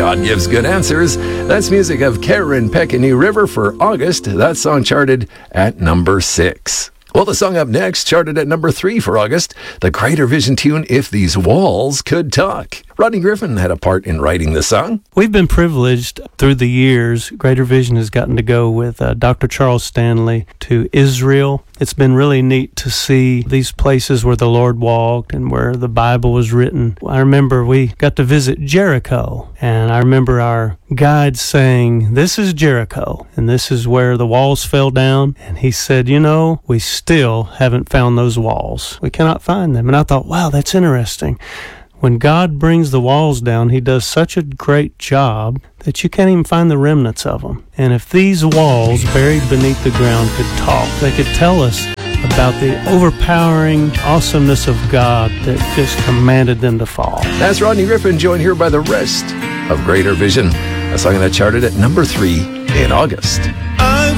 God gives good answers. That's music of Karen Peck and New River for August. That song charted at number 6. Well, the song up next charted at number 3 for August, the Greater Vision tune, If These Walls Could Talk. Rodney Griffin had a part in writing the song. We've been privileged through the years. Greater Vision has gotten to go with Dr. Charles Stanley to Israel. It's been really neat to see these places where the Lord walked and where the Bible was written. I remember we got to visit Jericho, and I remember our guide saying, "This is Jericho, and this is where the walls fell down." And he said, we still haven't found those walls. We cannot find them. And I thought, wow, that's interesting. When God brings the walls down, he does such a great job that you can't even find the remnants of them. And if these walls buried beneath the ground could talk, they could tell us about the overpowering awesomeness of God that just commanded them to fall. That's Rodney Griffin, joined here by the rest of Greater Vision, a song that charted at number 3 in August.